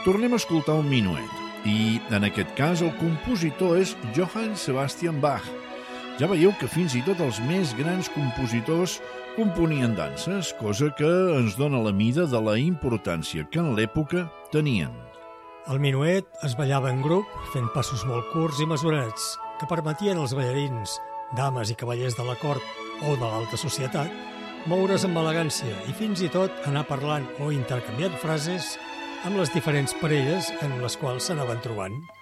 tornem a escoltar un minuet. I, en aquest cas, el compositor és Johann Sebastian Bach. Ja veieu que fins i tot els més grans compositors componien danses, cosa que ens dona la mida de la importància que en l'època tenien. El minuet es ballava en grup, fent passos molt curts i mesurats, que permetien als ballarins, dames i cavallers de la cort o de l'alta societat, moure's amb elegància i fins i tot anar parlant o intercanviant frases amb les diferents parelles en les quals s'anaven trobant.